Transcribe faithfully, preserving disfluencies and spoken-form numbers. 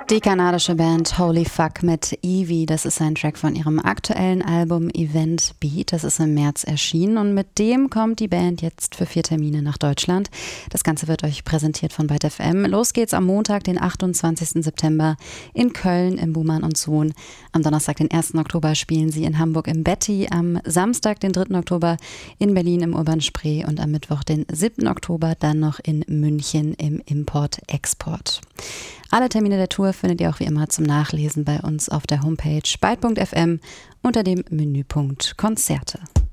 Die kanadische Band Holy Fuck mit Evie, das ist ein Track von ihrem aktuellen Album Event Beat, das ist im März erschienen und mit dem kommt die Band jetzt für vier Termine nach Deutschland. Das Ganze wird euch präsentiert von Byte F M. Los geht's am Montag, den achtundzwanzigsten September in Köln im Buhmann und Sohn. Am Donnerstag, den ersten Oktober spielen sie in Hamburg im Betty, am Samstag, den dritten Oktober in Berlin im Urban Spree und am Mittwoch, den siebten Oktober dann noch in München im Import-Export. Alle Termine der Tour findet ihr auch wie immer zum Nachlesen bei uns auf der Homepage byte punkt f m unter dem Menüpunkt Konzerte.